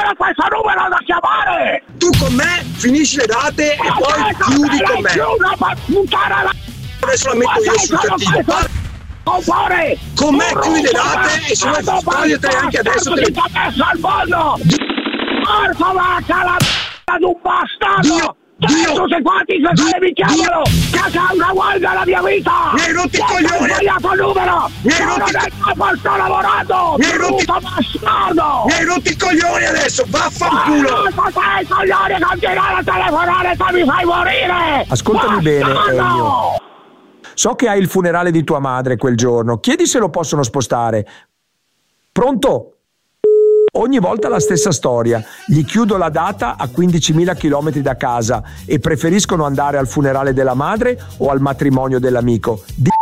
Dammi questo numero da chiamare! Tu con me finisci le date e poi chiudi con me. Adesso la metto io sul cattivo. Con me chiudi le date e se vuoi togliete anche adesso te le... Ti ho messo al mondo! Porco vacca la d***a d'un bastardo! Tu sei quanti se mi chiamano! Che una guardia la mia vita! Mi hai rotto i coglioni! Ho sbagliato il numero! Sto lavorando! Brutto bastardo! Mi hai rotto i coglioni adesso! Vaffanculo! Ma i coglioni continuare a telefonare se mi fai morire! Ascoltami bene, Ennio. So che hai il funerale di tua madre quel giorno. Chiedi se lo possono spostare. Pronto? Ogni volta la stessa storia. Gli chiudo la data a 15.000 chilometri da casa e preferiscono andare al funerale della madre o al matrimonio dell'amico.